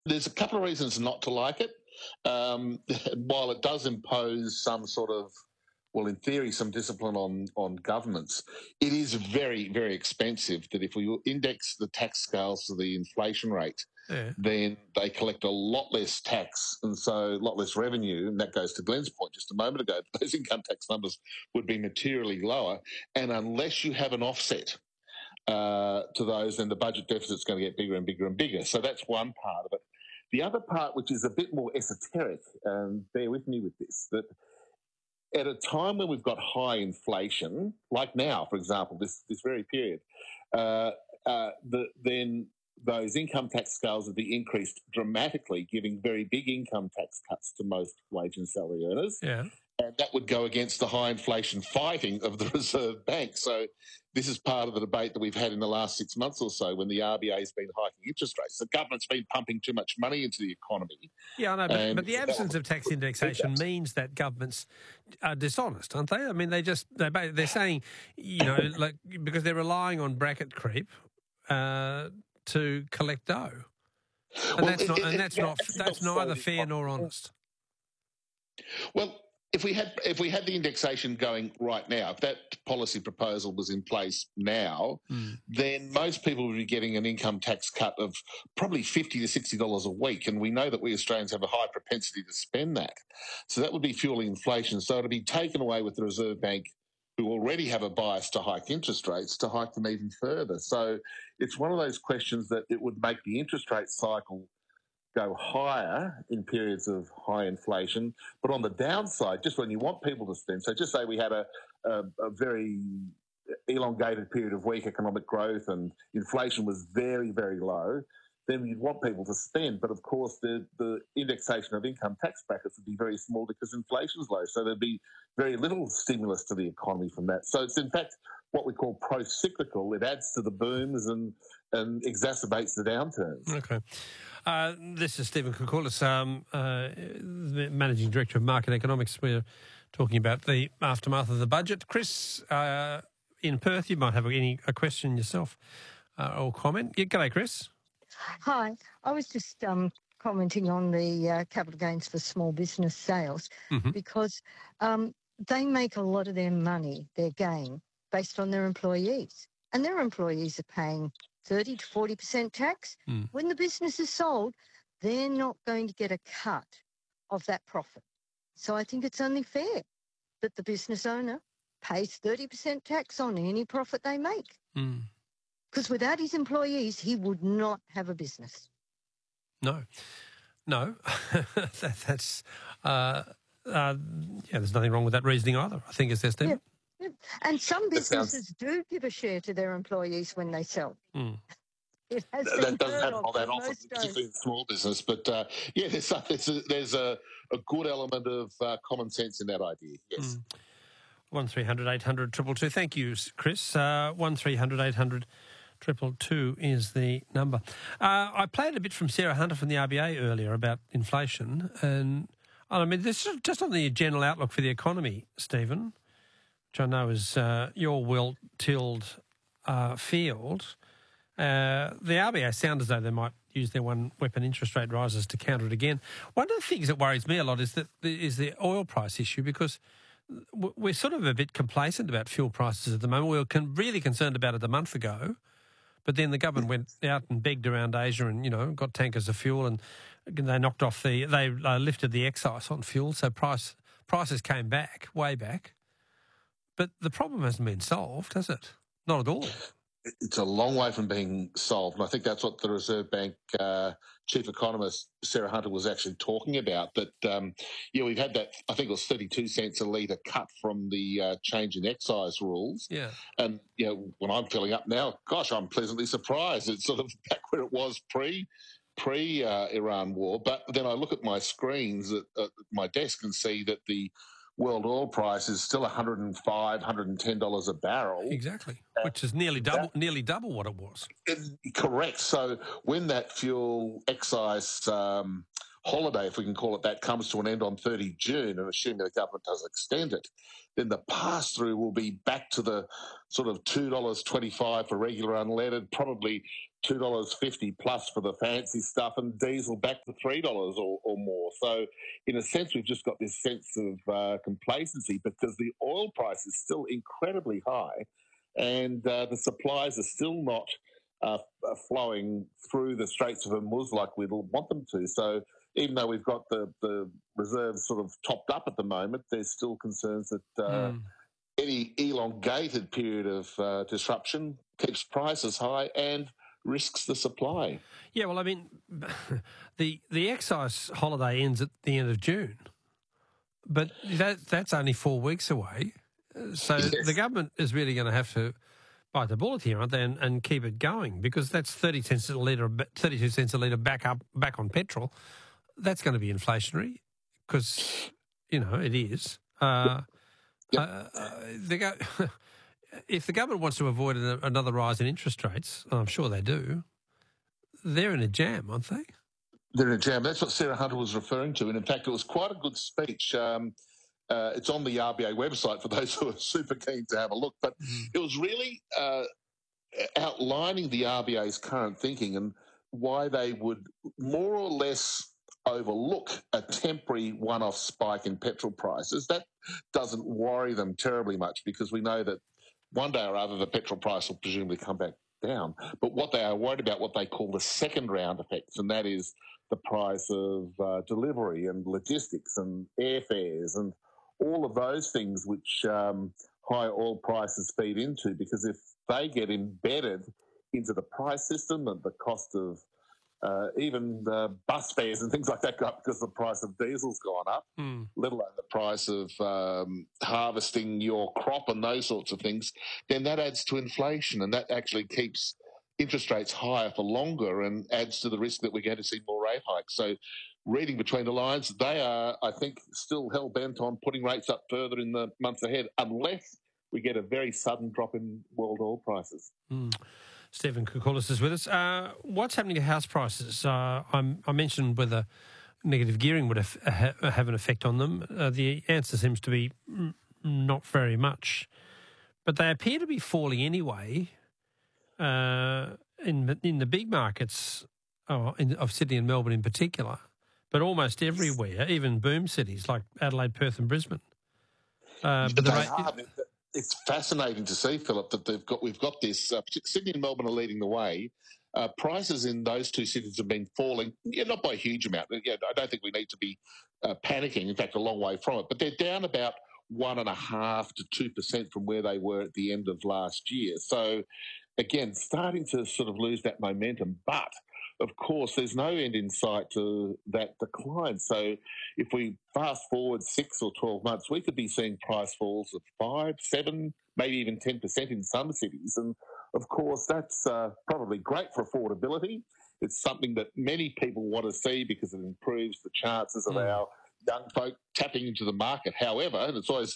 There's a couple of reasons not to like it. While it does impose some sort of, well, in theory, some discipline on governments, it is very, very expensive that if we index the tax scales to the inflation rate, Yeah. then they collect a lot less tax and so a lot less revenue. And that goes to Glenn's point just a moment ago. Those income tax numbers would be materially lower. And unless you have an offset to those, then the budget deficit's going to get bigger and bigger and bigger. So that's one part of it. The other part, which is a bit more esoteric, bear with me with this, that at a time when we've got high inflation, like now, for example, this very period, then those income tax scales would be increased dramatically, giving very big income tax cuts to most wage and salary earners. Yeah. And that would go against the high inflation fighting of the Reserve Bank. So this is part of the debate that we've had in the last 6 months or so when the RBA has been hiking interest rates. The government's been pumping too much money into the economy. Yeah, I know, but the absence of tax indexation means that governments are dishonest, aren't they? I mean, they're saying, like, because they're relying on bracket creep to collect dough, and that's neither fair nor honest. Well, if we had the indexation going right now, if that policy proposal was in place now, then most people would be getting an income tax cut of probably $50 to $60 a week, and we know that we Australians have a high propensity to spend that. So that would be fueling inflation. So it'd be taken away with the Reserve Bank, who already have a bias to hike interest rates, to hike them even further. So it's one of those questions that it would make the interest rate cycle go higher in periods of high inflation, but on the downside, just when you want people to spend, so just say we had a very elongated period of weak economic growth and inflation was very, very low, then you'd want people to spend. But of course, the indexation of income tax brackets would be very small because inflation's low. So there'd be very little stimulus to the economy from that. So it's in fact what we call pro-cyclical. It adds to the booms and exacerbates the downturns. Okay. This is Stephen Koukoulas, the Managing Director of Market Economics. We're talking about the aftermath of the budget. Chris, in Perth, you might have a question yourself or comment. Yeah, g'day, Chris. Hi. I was just commenting on the capital gains for small business sales because they make a lot of their money, their gain, based on their employees. And their employees are paying 30 to 40% tax. When the business is sold, they're not going to get a cut of that profit. So I think it's only fair that the business owner pays 30% tax on any profit they make. Because without his employees, he would not have a business. No. That's there's nothing wrong with that reasoning either, I think, is there, Stephen? Yeah. And some businesses do give a share to their employees when they sell. It has that doesn't happen all that often, particularly in small business. But there's a good element of common sense in that idea. Yes. 1300 800 222. Thank you, Chris. 1300 800 222 is the number. I played a bit from Sarah Hunter from the RBA earlier about inflation, and I mean, this is just on the general outlook for the economy, Stephen, which I know is your well-tilled field. The RBA sound as though they might use their one-weapon interest rate rises to counter it again. One of the things that worries me a lot is the oil price issue, because we're sort of a bit complacent about fuel prices at the moment. We were really concerned about it a month ago, but then the government went out and begged around Asia and, got tankers of fuel, and they knocked off they lifted the excise on fuel, so prices came back, way back. But the problem hasn't been solved, has it? Not at all. It's a long way from being solved, and I think that's what the Reserve Bank chief economist Sarah Hunter was actually talking about. That we've had that, I think it was 32 cents a litre cut from the change in excise rules. Yeah, and when I'm filling up now, gosh, I'm pleasantly surprised. It's sort of back where it was pre Iran war. But then I look at my screens at my desk and see that the world oil price is still $105, $110 a barrel. Exactly, which is nearly double what it was. Correct. So when that fuel excise holiday, if we can call it that, comes to an end on 30 June, and assuming the government does extend it, then the pass-through will be back to the sort of $2.25 for regular unleaded, probably $2.50 plus for the fancy stuff, and diesel back to $3 or more. So, in a sense, we've just got this sense of complacency because the oil price is still incredibly high, and the supplies are still not flowing through the Straits of Hormuz like we'd want them to. So, even though we've got the reserves sort of topped up at the moment, there's still concerns that any elongated period of disruption keeps prices high and risks the supply. Yeah, well, I mean, the excise holiday ends at the end of June, but that's only 4 weeks away. So Yes. the government is really going to have to bite the bullet here, aren't they, and keep it going, because that's 32 cents a litre back on petrol. That's going to be inflationary because, it is. If the government wants to avoid another rise in interest rates, and I'm sure they do, they're in a jam, aren't they? They're in a jam. That's what Sarah Hunter was referring to. And in fact, it was quite a good speech. It's on the RBA website for those who are super keen to have a look. But it was really outlining the RBA's current thinking and why they would more or less overlook a temporary one-off spike in petrol prices. That doesn't worry them terribly much because we know that one day or other the petrol price will presumably come back down. But what they are worried about, what they call the second round effects, and that is the price of delivery and logistics and airfares and all of those things which high oil prices feed into, because if they get embedded into the price system and the cost of even bus fares and things like that go up because the price of diesel's gone up, let alone the price of harvesting your crop and those sorts of things, then that adds to inflation, and that actually keeps interest rates higher for longer and adds to the risk that we're going to see more rate hikes. So reading between the lines, they are, I think, still hell-bent on putting rates up further in the months ahead unless we get a very sudden drop in world oil prices. Stephen Koukoulas is with us. What's happening to house prices? I mentioned whether negative gearing would have an effect on them. The answer seems to be not very much. But they appear to be falling anyway in the big markets of Sydney and Melbourne in particular, but almost everywhere, even boom cities like Adelaide, Perth and Brisbane. It's fascinating to see, Philip, that we've got this. Sydney and Melbourne are leading the way. Prices in those two cities have been falling, not by a huge amount. I don't think we need to be panicking. In fact, a long way from it. But they're down about 1.5% to 2% from where they were at the end of last year. So, again, starting to sort of lose that momentum. But of course, there's no end in sight to that decline. So if we fast forward 6 or 12 months, we could be seeing price falls of 5, 7, maybe even 10% in some cities. And of course, that's probably great for affordability. It's something that many people want to see because it improves the chances of our young folk tapping into the market. However, and it's always